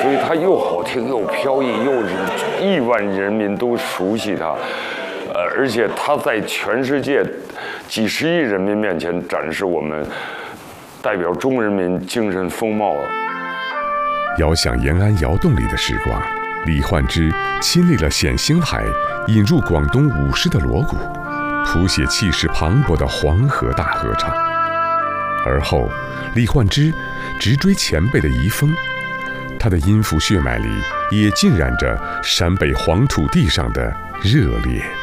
所以它又好听又飘逸，又是亿万人民都熟悉它，而且它在全世界几十亿人民面前展示我们代表中国人民精神风貌。 遥想延安窑洞里的时光，李焕之亲历了冼星海引入广东舞狮的锣鼓，谱写气势磅礴的黄河大合唱。而后，李焕之直追前辈的遗风，他的音符血脉里也浸染着陕北黄土地上的热烈。